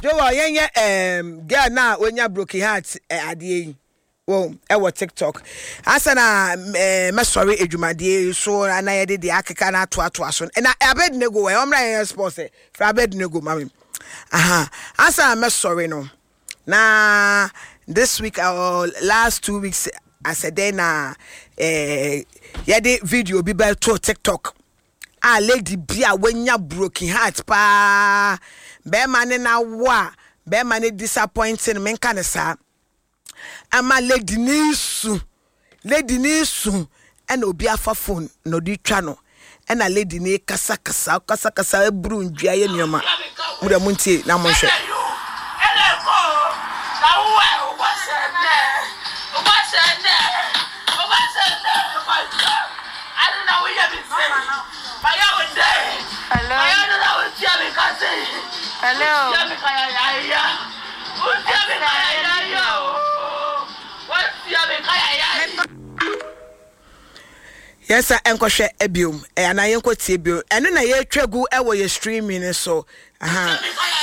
Jowo yenye girl na onya broken heart ade yi. Wo TikTok. Asana me sorry edwumade so na ye de akeka na to so. Na Abednego we omra ye sponsor. Fra Abednego mami. Aha. Asana me sorry no. Na this week or last 2 weeks I said then ye de video bi be to TikTok. Lady bia wenya broken heart pa. Be man na wa. Be man disappointing men kan sa. Ama lady nisu and obi afa phone no di twa no and a lady ni kasa ebru ndua ye nyoma muda muntie na monhwe Yes, sir, enkohwe ebium. Na yenko tie bium. Eno na ye twegu e wo ye streaming so. Aha.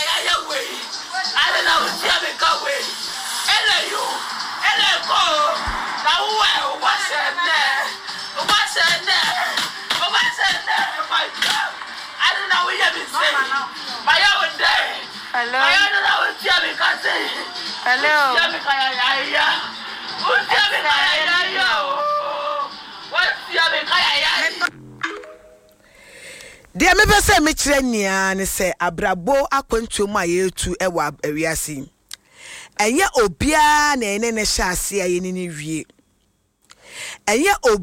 Dia me pese me kire nia ne se abrabo akwantu mu ayetu e wa awiase. Enye obia na ene ne hye ase aye ni wie. Enye